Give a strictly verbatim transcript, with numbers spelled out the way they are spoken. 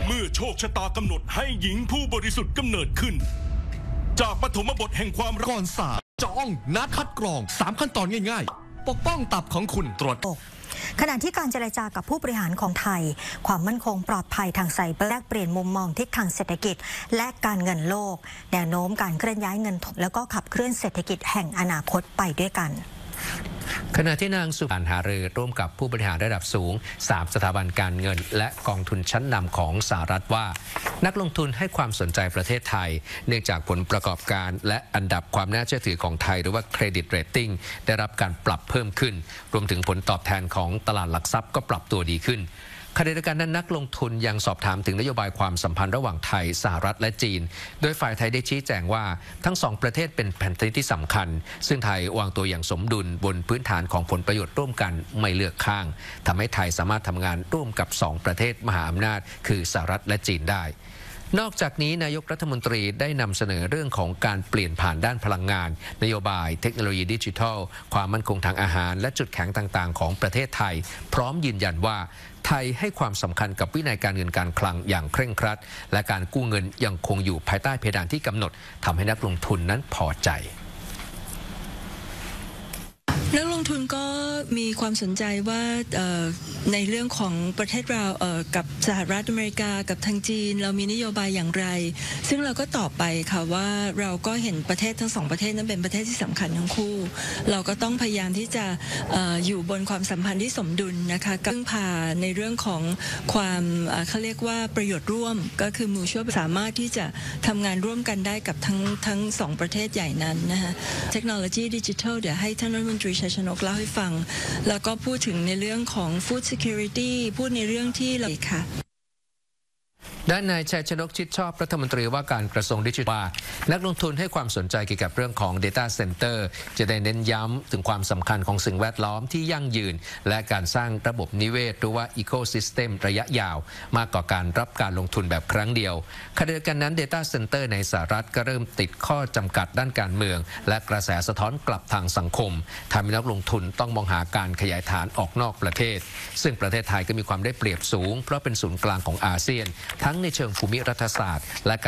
เมื่อโชคชะตากำหนดให้หญิงผู้บริสุทธิ์กำเนิดขึ้นจากปฐมบทแห่งความรักก่อนสาจองนัดคัดกรองสามขั้นตอนง่ายๆปกป้องตับของคุณตรวจขณะที่การเจรจากับผู้บริหารของไทยความมั่นคงปลอดภัยทางไซเบอร์แลกเปลี่ยนมุมมองทิศทางเศรษฐกิจและการเงินโลกแนวโน้มการเคลื่อนย้ายเงินแล้วก็ขับเคลื่อนเศรษฐกิจแห่งอนาคตไปด้วยกันขณะที่นางสุภาหารือร่วมกับผู้บริหารระดับสูงสามสถาบันการเงินและกองทุนชั้นนำของสหรัฐว่านักลงทุนให้ความสนใจประเทศไทยเนื่องจากผลประกอบการและอันดับความน่าเชื่อถือของไทยหรือว่าเครดิตเรตติ้งได้รับการปรับเพิ่มขึ้นรวมถึงผลตอบแทนของตลาดหลักทรัพย์ก็ปรับตัวดีขึ้นขณะเดียวกันนั้นนักลงทุนยังสอบถามถึงนโยบายความสัมพันธ์ระหว่างไทยสหรัฐและจีนโดยฝ่ายไทยได้ชี้แจงว่าทั้งสองประเทศเป็นแผ่นดินที่สำคัญซึ่งไทยวางตัวอย่างสมดุลบนพื้นฐานของผลประโยชน์ร่วมกันไม่เลือกข้างทำให้ไทยสามารถทำงานร่วมกับสองประเทศมหาอำนาจคือสหรัฐและจีนได้นอกจากนี้นายกรัฐมนตรีได้นำเสนอเรื่องของการเปลี่ยนผ่านด้านพลังงานนโยบายเทคโนโลยีดิจิทัลความมั่นคงทางอาหารและจุดแข็งต่างๆของประเทศไทยพร้อมยืนยันว่าไทยให้ความสำคัญกับวินัยการเงินการคลังอย่างเคร่งครัดและการกู้เงินยังคงอยู่ภายใต้เพดานที่กำหนดทำให้นักลงทุนนั้นพอใจนักลงทุนก็มีความสนใจว่าในเรื่องของประเทศเรากับสหรัฐอเมริกากับทางจีนเรามีนโยบายอย่างไรซึ่งเราก็ตอบไปค่ะว่าเราก็เห็นประเทศทั้งสองประเทศนั้นเป็นประเทศที่สำคัญทั้งคู่เราก็ต้องพยายามที่จะอยู่บนความสัมพันธ์ที่สมดุลนะคะพึ่งพาในเรื่องของความเขาเรียกว่าประโยชน์ร่วมก็คือมูชัวสามารถที่จะทำงานร่วมกันได้กับทั้งทั้งสองประเทศใหญ่นั้นนะคะเทคโนโลยีดิจิทัลเดี๋ยวให้ท่านรัฐมนตรีชัยชนกเล่าให้ฟังแล้วก็พูดถึงในเรื่องของ Food Security พูดในเรื่องที่เราค่ะด้านนายชัยชนกชิดชอบรัฐมนตรีว่าการกระทรวงดิจิทัลว่านักลงทุนให้ความสนใจเกี่ยวกับเรื่องของ Data Center จะได้เน้นย้ำถึงความสำคัญของสิ่งแวดล้อมที่ยั่งยืนและการสร้างระบบนิเวศหรือว่า Ecosystem ระยะยาวมากกว่าการรับการลงทุนแบบครั้งเดียวขณะเดียวกันนั้น Data Center ในสหรัฐก็เริ่มติดข้อจำกัดด้านการเมืองและกระแสสะท้อนกลับทางสังคมทำให้นักลงทุนต้องมองหาการขยายฐานออกนอกประเทศซึ่งประเทศไทยก็มีความได้เปรียบสูงเพราะเป็นศูนย์กลางของอาเซียนทั้งในเชิงภูมิรัฐศาสตร์และ